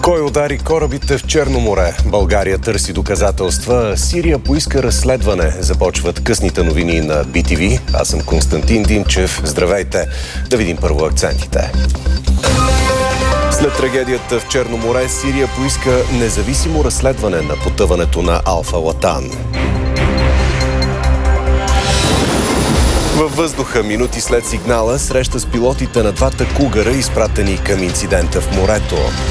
Кой удари корабите в Черно море? България търси доказателства. Сирия поиска разследване. Започват късните новини на BTV. Аз съм Константин Димчев. Здравейте! Да видим първо акцентите. След трагедията в Черно море, Сирия поиска независимо разследване на потъването на Алфа Латан. Във въздуха, минути след сигнала, среща с пилотите на двата кугъра, изпратени към инцидента в морето.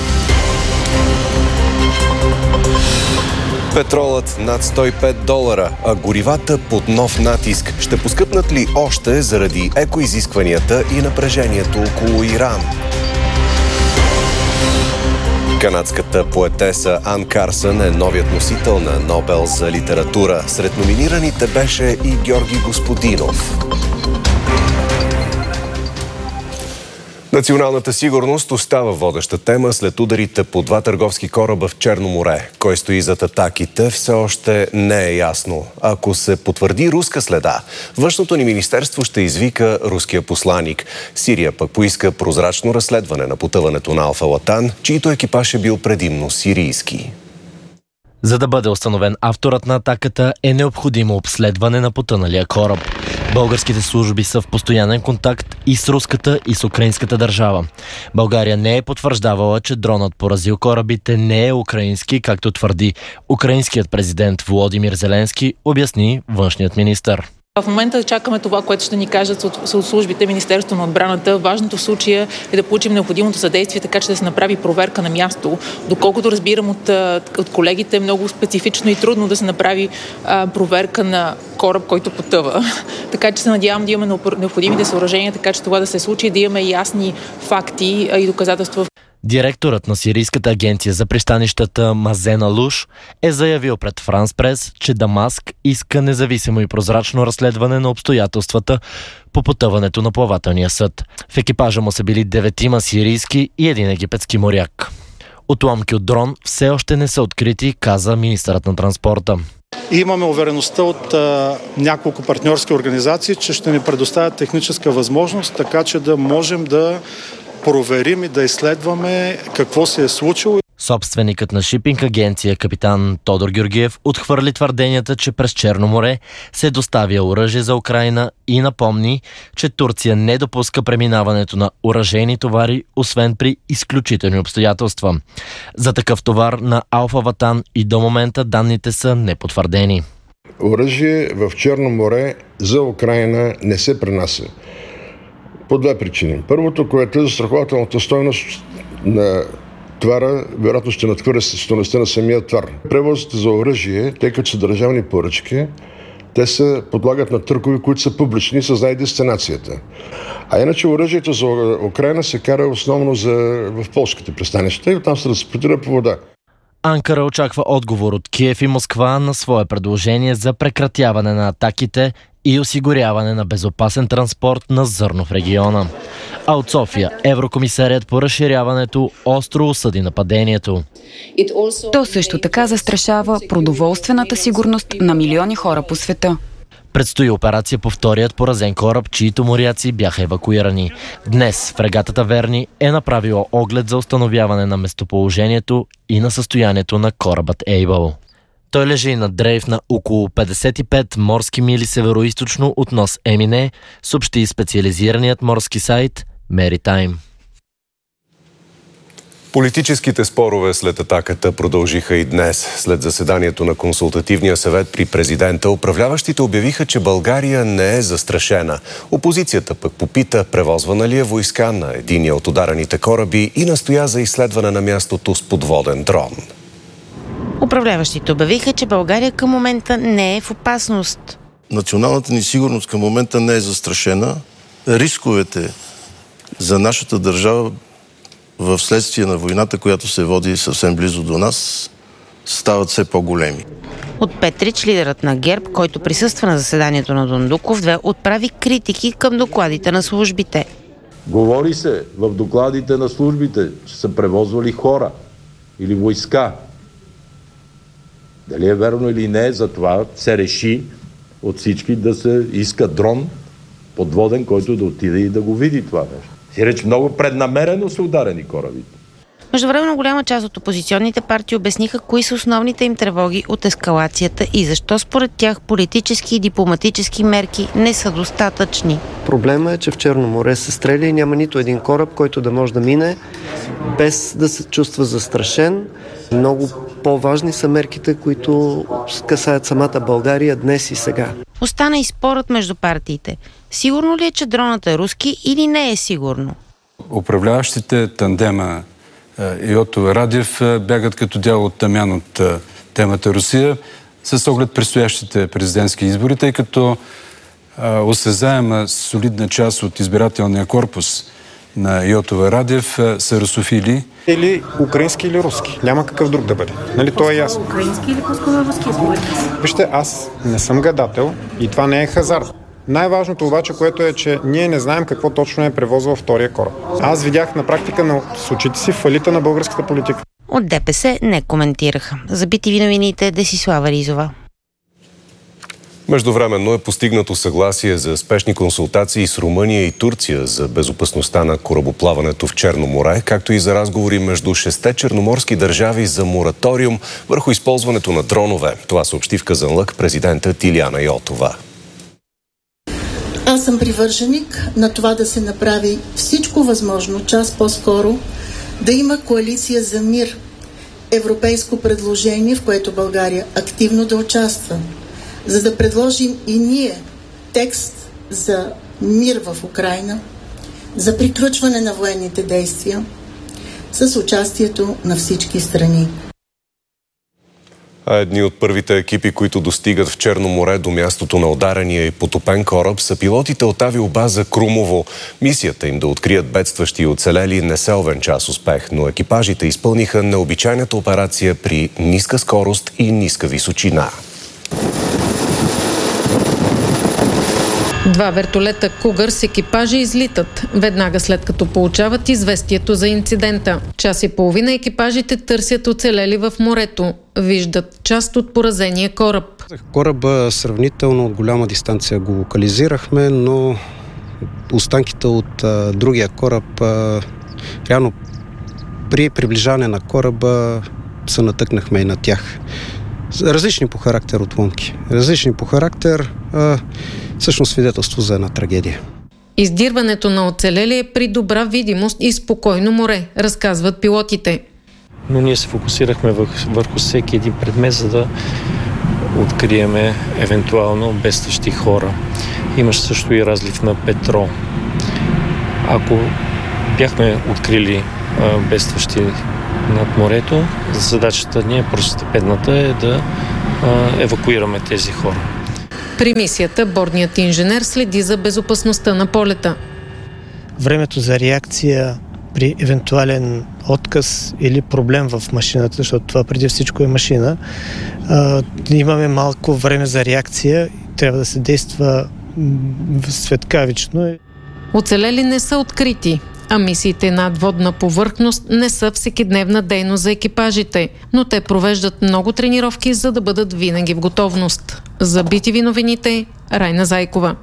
Петролът над $105, а горивата под нов натиск. Ще поскъпнат ли още заради екоизискванията и напрежението около Иран? Канадската поетеса Ан Карсън е новият носител на Нобел за литература. Сред номинираните беше и Георги Господинов. Националната сигурност остава водеща тема след ударите по два търговски кораба в Черно море. Кой стои зад атаките, все още не е ясно. Ако се потвърди руска следа, външното ни министерство ще извика руския посланик. Сирия пък поиска прозрачно разследване на потъването на Алфа Латан, чийто екипаж е бил предимно сирийски. За да бъде установен авторът на атаката, е необходимо обследване на потъналия кораб. Българските служби са в постоянен контакт и с руската, и с украинската държава. България не е потвърждавала, че дронът поразил корабите не е украински, както твърди украинският президент Володимир Зеленски, обясни външният министър. В момента чакаме това, което ще ни кажат от службите, Министерството на отбраната. Важното в случая е да получим необходимото съдействие, така че да се направи проверка на място. Доколкото разбирам от колегите, е много специфично и трудно да се направи проверка на кораб, който потъва. Така че се надявам да имаме необходимите съоръжения, така че това да се случи, да имаме ясни факти и доказателства. Директорът на Сирийската агенция за пристанищата Мазен Алуш е заявил пред Франс Прес, че Дамаск иска независимо и прозрачно разследване на обстоятелствата по потъването на плавателния съд. В екипажа му са били 9 сирийски и 1 египетски моряк. Отломки от дрон все още не са открити, каза министърът на транспорта. Имаме увереността от няколко партньорски организации, че ще ни предоставят техническа възможност, така че да можем да проверим и да изследваме какво се е случило. Собственикът на шипинг агенция капитан Тодор Георгиев отхвърли твърденията, че през Черно море се доставя оръжие за Украйна и напомни, че Турция не допуска преминаването на оръжейни товари, освен при изключителни обстоятелства. За такъв товар на Алфа Латан и до момента данните са непотвърдени. Оръжие в Черно море за Украйна не се пренася. По две причини. Първото, което е застрахователната стойност на товара, вероятно ще надхвърля стойността на самия товар. Превозите за оръжие, тъй като са държавни поръчки, те се подлагат на търгове, които са публични и се знае дестинацията. А иначе оръжието за Украйна се кара основно в полските пристанища и оттам се транспортира по вода. Анкара очаква отговор от Киев и Москва на свое предложение за прекратяване на атаките и осигуряване на безопасен транспорт на зърно в региона. А от София еврокомисарият по разширяването остро осъди нападението. То също така застрашава продоволствената сигурност на милиони хора по света. Предстои операция по вторият поразен кораб, чиито моряци бяха евакуирани. Днес фрегатата Верни е направила оглед за установяване на местоположението и на състоянието на корабът Ейбъл. Той лежи на дрейф на около 55 морски мили североизточно от нос Емине, съобщи специализираният морски сайт Maritime. Политическите спорове след атаката продължиха и днес. След заседанието на консултативния съвет при президента, управляващите обявиха, че България не е застрашена. Опозицията пък попита, превозвана ли е войска на единия от ударените кораби и настоя за изследване на мястото с подводен дрон. Управляващите обявиха, че България към момента не е в опасност. Националната ни сигурност към момента не е застрашена. Рисковете за нашата държава в следствие на войната, която се води съвсем близо до нас, стават все по-големи. От Петрич, лидерът на ГЕРБ, който присъства на заседанието на Дондуков 2, отправи критики към докладите на службите. Говори се в докладите на службите, че са превозвали хора или войска. Дали е верно или не, затова се реши от всички да се иска дрон подводен, който да отиде и да го види това нещо. Сиреч много преднамерено са ударени корабите. Междувременно голяма част от опозиционните партии обясниха кои са основните им тревоги от ескалацията и защо според тях политически и дипломатически мерки не са достатъчни. Проблема е, че в Черно море се стреля и няма нито един кораб, който да може да мине без да се чувства застрашен. Много по-важни са мерките, които касаят самата България днес и сега. Остана и спорът между партиите. Сигурно ли е, че дронът е руски или не е сигурно? Управляващите тандема Йотова Радев бягат като дяло от тамян от темата Русия с оглед предстоящите президентски избори, тъй като осезаема солидна част от избирателния корпус на Йотова Радев са русофили. Или украински, или руски. Няма какъв друг да бъде. Нали, то е ясно. Украински или руски? Вижте, аз не съм гадател и това не е хазарт. Най-важното обаче, което е, че ние не знаем какво точно е превозвал втория кораб. Аз видях на практика с очите си фалита на българската политика. От ДПС не коментираха. За BTV новините Десислава Ризова. Междувременно е постигнато съгласие за спешни консултации с Румъния и Турция за безопасността на корабоплаването в Черно море, както и за разговори между 6 черноморски държави за мораториум върху използването на дронове. Това съобщи в Казанлък президентът Илияна Йотова. Аз съм привърженик на това да се направи всичко възможно, час по-скоро, да има коалиция за мир, европейско предложение, в което България активно да участва, за да предложим и ние текст за мир в Украйна, за приключване на военните действия с участието на всички страни. А едни от първите екипи, които достигат в Черно море до мястото на ударения и потопен кораб, са пилотите от авиобаза Крумово. Мисията им да открият бедстващи и оцелели не се увенча с успех, но екипажите изпълниха необичайната операция при ниска скорост и ниска височина. Два вертолета Кугър с екипажи излитат, веднага след като получават известието за инцидента. Час и половина екипажите търсят оцелели в морето. Виждат част от поразения кораб. Кораба сравнително от голяма дистанция го локализирахме, но останките от другия кораб, реално при приближаване на кораба се натъкнахме и на тях. Различни по характер отломки. Различни по характер, всъщност свидетелство за една трагедия. Издирването на оцелели е при добра видимост и спокойно море, разказват пилотите. Но ние се фокусирахме върху всеки един предмет, за да откриеме евентуално бедстващи хора. Имаше също и разлив на петрол. Ако бяхме открили бедстващи над морето, задачата ни е простепенната е да евакуираме тези хора. При мисията бордният инженер следи за безопасността на полета. Времето за реакция при евентуален отказ или проблем в машината, защото това преди всичко е машина, имаме малко време за реакция, трябва да се действа светкавично. Оцелели не са открити, а мисиите над водна повърхност не са всекидневна дейност за екипажите, но те провеждат много тренировки, за да бъдат винаги в готовност. За BTV новините, Райна Зайкова.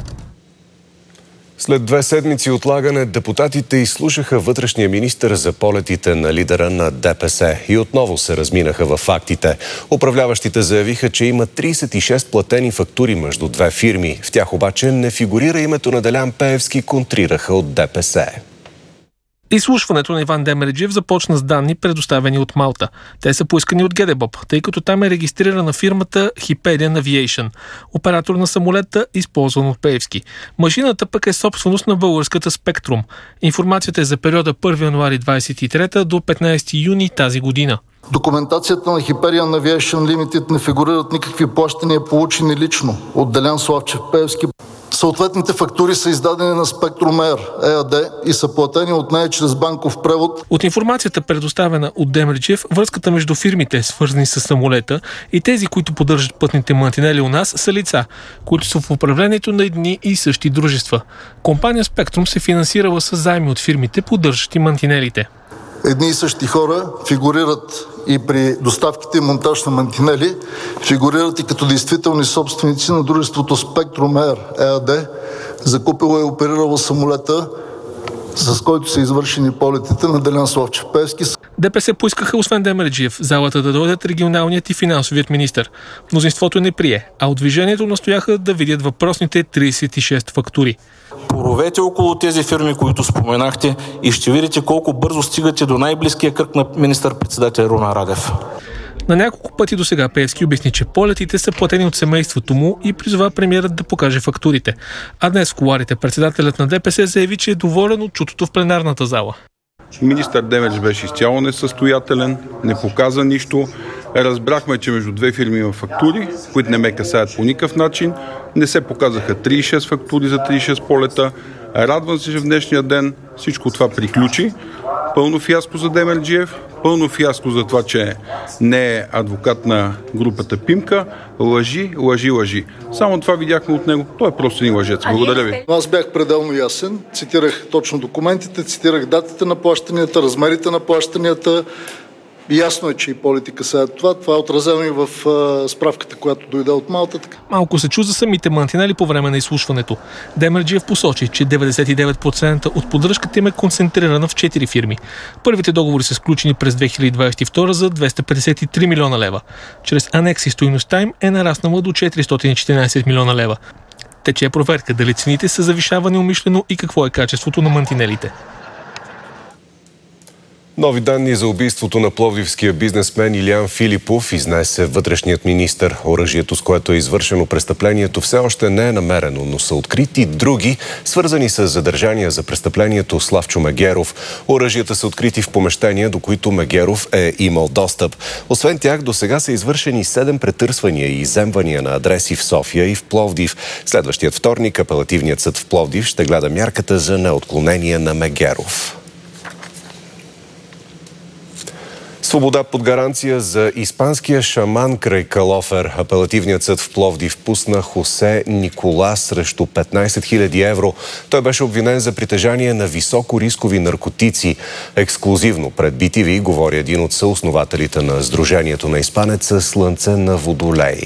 След 2 седмици отлагане, депутатите изслушаха вътрешния министър за полетите на лидера на ДПС и отново се разминаха във фактите. Управляващите заявиха, че има 36 платени фактури между 2 фирми. В тях обаче не фигурира името на Делян Пеевски, контрираха от ДПС. Изслушването на Иван Демерджиев започна с данни, предоставени от Малта. Те са поискани от ГДБОП, тъй като там е регистрирана фирмата Hyperion Aviation, оператор на самолета, използван от Пеевски. Машината пък е собственост на българската Спектрум. Информацията е за периода 1 януари 23 до 15 юни тази година. Документацията на Hyperion Aviation Limited не фигурират никакви плащания, получени лично от Делян Славчев Пеевски. Съответните фактури са издадени на Spectrum Air ЕАД и са платени от нея чрез банков превод. От информацията, предоставена от Демерджиев, връзката между фирмите, свързани с самолета, и тези, които поддържат пътните мантинели у нас, са лица, които са в управлението на едни и същи дружества. Компания Spectrum се финансирала с заеми от фирмите, поддържащи мантинелите. Едни и същи хора фигурират и при доставките и монтаж на мантинели, фигурират и като действителни собственици на дружеството Spectrum Air ЕАД, закупило и оперирало самолета, с който са извършени полетите на Делян Славчев Пеевски. ДПС поискаха освен Демерджиев в залата да дойдат регионалният и финансовият министър. Мнозинството не прие, а от движението настояха да видят въпросните 36 фактури. Поровете около тези фирми, които споменахте, и ще видите колко бързо стигате до най-близкия кръг на министър-председател Румен Радев. На няколко пъти досега Пеевски обясни, че полетите са платени от семейството му и призова премиерът да покаже фактурите. А днес в кулоарите председателят на ДПС заяви, че е доволен от чутото в пленарната зала. Министър Демердж беше изцяло несъстоятелен, не показа нищо. Разбрахме, че между две фирми има фактури, които не ме касаят по никакъв начин. Не се показаха 36 фактури за 36 полета. Радвам се, че в днешния ден всичко това приключи. Пълно фиаско за Демерджиев, пълно фиаско за това, че не е адвокат на групата Пимка. Лъжи, лъжи, лъжи. Само това видяхме от него. Той е просто един лъжец. Благодаря ви. Аз бях пределно ясен. Цитирах точно документите, цитирах датите на плащанията, размерите на плащанията. Ясно е, че и политика касаят това. Това е отразено и в справката, която дойде от Малта. Малко се чу за самите мантинели по време на изслушването. Демерджиев посочи, че 99% от поддръжката им е концентрирана в 4 фирми. Първите договори са сключени през 2022 за 253 милиона лева. Чрез анекси стойността им е нараснала до 414 милиона лева. Тече проверка дали цените са завишавани умишлено и какво е качеството на мантинелите. Нови данни за убийството на пловдивския бизнесмен Илиян Филипов изнесе вътрешният министър. Оръжието, с което е извършено престъплението, все още не е намерено, но са открити други, свързани с задържания за престъплението Славчо Мегеров. Оръжията са открити в помещения, до които Мегеров е имал достъп. Освен тях, до сега са извършени 7 претърсвания и изземвания на адреси в София и в Пловдив. Следващият вторник апелативният съд в Пловдив ще гледа мярката за неотклонение на Мегеров. Свобода под гаранция за испанския шаман край Калофер. Апелативният съд в Пловдив пусна Хосе Никола срещу 15 000 евро. Той беше обвинен за притежание на високорискови наркотици. Ексклузивно пред BTV говори един от съоснователите на Сдружението на испанеца Слънце на Водолей.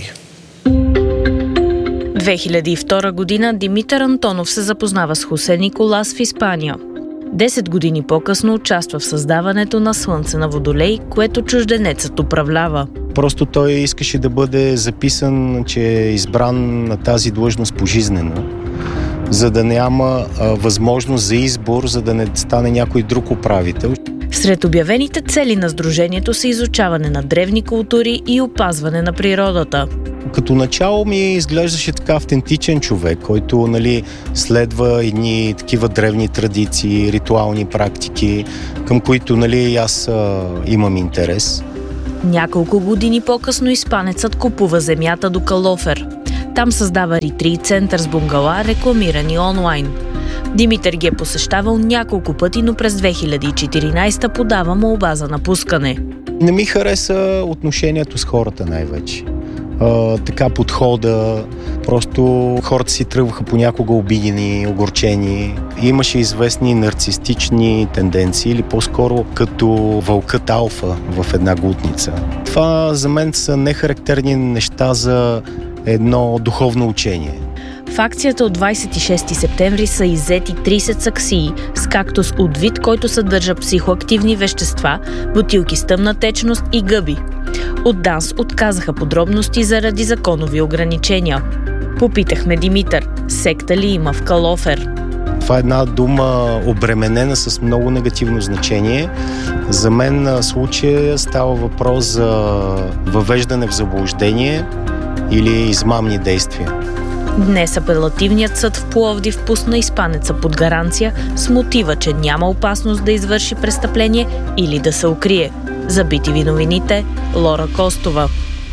2002 година Димитър Антонов се запознава с Хосе Николас в Испания. 10 години по-късно участва в създаването на Слънце на Водолей, което чужденецът управлява. Просто той искаше да бъде записан, че е избран на тази длъжност пожизнено, за да няма възможност за избор, за да не стане някой друг управител. Сред обявените цели на сдружението са изучаване на древни култури и опазване на природата. Като начало ми изглеждаше така автентичен човек, който следва едни такива древни традиции, ритуални практики, към които аз имам интерес. Няколко години по-късно испанецът купува земята до Калофер. Там създава ретрит център с бунгала, рекламирани онлайн. Димитър ги е посещавал няколко пъти, но през 2014 подава молба за напускане. Не ми хареса отношението с хората най-вече. Така подхода, просто хората си тръгваха понякога обидени, огорчени. Имаше известни нарцистични тенденции или по-скоро като вълкът алфа в една глутница. Това за мен са нехарактерни неща за едно духовно учение. В акцията от 26 септември са иззети 30 саксии с кактус от вид, който съдържа психоактивни вещества, бутилки с тъмна течност и гъби. От ДАНС отказаха подробности заради законови ограничения. Попитахме Димитър, секта ли има в Калофер? Това е една дума обременена с много негативно значение. За мен случая става въпрос за въвеждане в заблуждение или измамни действия. Днес апелативният съд в Пловдив пусна испанеца под гаранция с мотива, че няма опасност да извърши престъпление или да се укрие. За BTV новините, Лора Костова.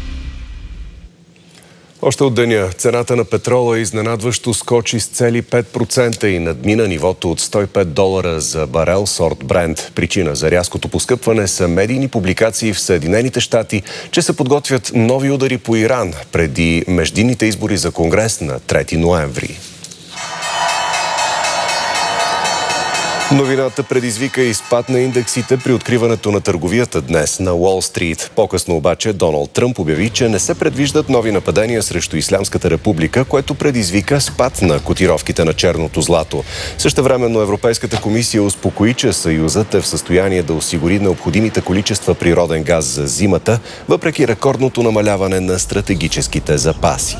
Още от деня цената на петрола изненадващо скочи с цели 5% и надмина нивото от $105 за барел сорт Брент. Причина за рязкото поскъпване са медийни публикации в Съединените щати, че се подготвят нови удари по Иран преди междинните избори за Конгрес на 3 ноември. Новината предизвика и спад на индексите при откриването на търговията днес на Уол Стрит. По-късно обаче Доналд Тръмп обяви, че не се предвиждат нови нападения срещу Ислямската република, което предизвика спад на котировките на черното злато. Същевременно Европейската комисия успокои, че Съюзът е в състояние да осигури необходимите количества природен газ за зимата, въпреки рекордното намаляване на стратегическите запаси.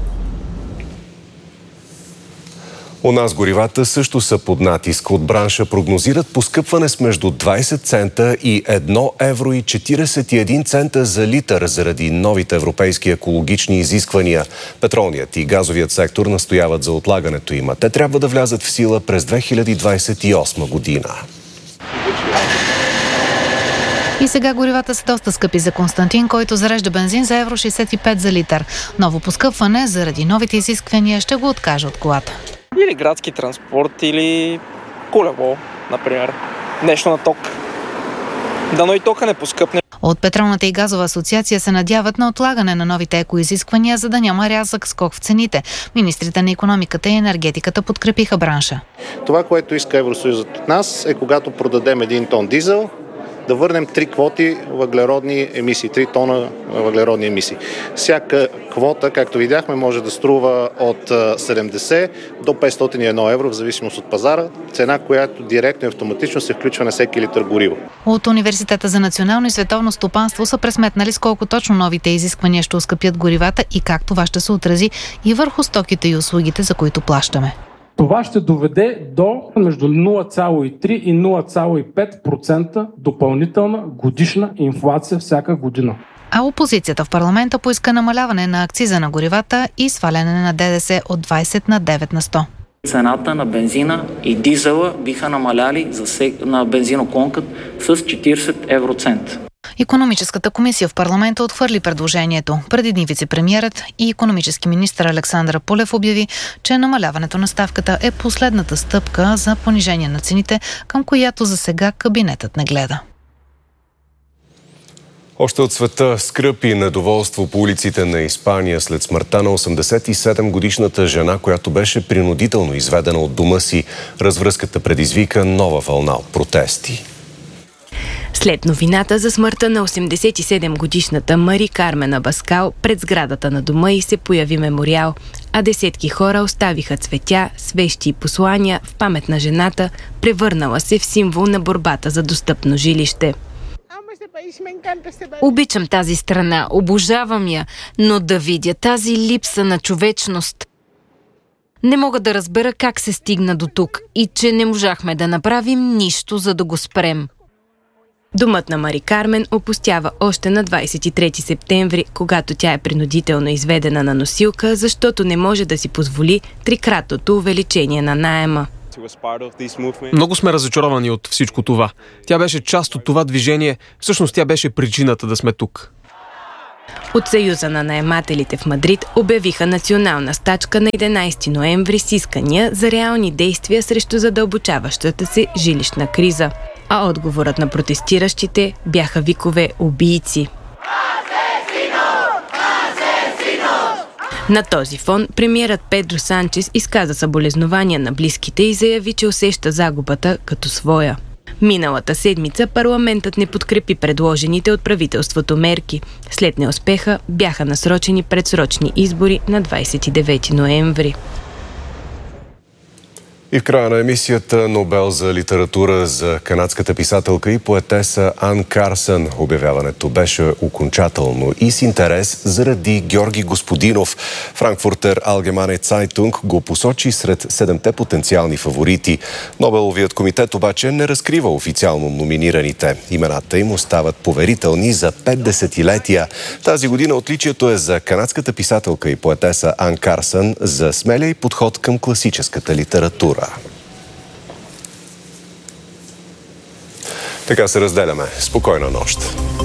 У нас горивата също са под натиск. От бранша прогнозират поскъпване с между 20 цента и 1 евро и 41 цента за литър заради новите европейски екологични изисквания. Петролният и газовият сектор настояват за отлагането им. Те трябва да влязат в сила през 2028 година. И сега горивата са доста скъпи за Константин, който зарежда бензин за евро 65 за литър. Ново поскъпване заради новите изисквания ще го откаже от колата. Или градски транспорт, или колело, например. Нещо на ток. Дано и тока не поскъпне. От Петролната и газова асоциация се надяват на отлагане на новите екоизисквания, за да няма рязък скок в цените. Министрите на икономиката и енергетиката подкрепиха бранша. Това, което иска Евросъюзът от нас, е когато продадем 1 тон дизел, да върнем 3 квоти въглеродни емисии, 3 тона въглеродни емисии. Всяка квота, както видяхме, може да струва от 70 до 501 евро, в зависимост от пазара, цена, която директно и автоматично се включва на всеки литър гориво. От Университета за национално и световно стопанство са пресметнали с колко точно новите изисквания ще оскъпят горивата и как това ще се отрази и върху стоките и услугите, за които плащаме. Това ще доведе до между 0,3 и 0,5% допълнителна годишна инфлация всяка година. А опозицията в парламента поиска намаляване на акциза на горивата и сваляне на ДДС от 20 на 9 на 100. Цената на бензина и дизела биха намаляли на бензиноколонкът с 40 евроцент. Икономическата комисия в парламента отхвърли предложението. Преди дни вицепремиерът и икономически министър Александър Пулев обяви, че намаляването на ставката е последната стъпка за понижение на цените, към която за сега кабинетът не гледа. Още от света скръп и недоволство по улиците на Испания след смъртта на 87-годишната жена, която беше принудително изведена от дома си. Развръзката предизвика нова вълна от протести. След новината за смъртта на 87-годишната Мари Кармен Абаскал, пред сградата на дома й се появи мемориал, а десетки хора оставиха цветя, свещи и послания в памет на жената, превърнала се в символ на борбата за достъпно жилище. Обичам тази страна, обожавам я, но да видя тази липса на човечност. Не мога да разбера как се стигна до тук и че не можахме да направим нищо, за да го спрем. Домът на Мари Кармен опустява още на 23 септември, когато тя е принудително изведена на носилка, защото не може да си позволи трикратното увеличение на наема. Много сме разочаровани от всичко това. Тя беше част от това движение, всъщност тя беше причината да сме тук. От Съюза на наемателите в Мадрид обявиха национална стачка на 11 ноември с искания за реални действия срещу задълбочаващата се жилищна криза. А отговорът на протестиращите бяха викове «убийци». На този фон премиерът Педро Санчес изказа съболезнования на близките и заяви, че усеща загубата като своя. Миналата седмица парламентът не подкрепи предложените от правителството мерки. След неуспеха бяха насрочени предсрочни избори на 29 ноември. И в края на емисията Нобел за литература за канадската писателка и поетеса Ан Карсън. Обявяването беше окончателно и с интерес заради Георги Господинов. Франкфуртер Allgemeine Zeitung го посочи сред 7-те потенциални фаворити. Нобеловият комитет обаче не разкрива официално номинираните. Имената им остават поверителни за 5 десетилетия. Тази година отличието е за канадската писателка и поетеса Ан Карсън за смелия и подход към класическата литература. Така се разделяме. Спокойна нощ!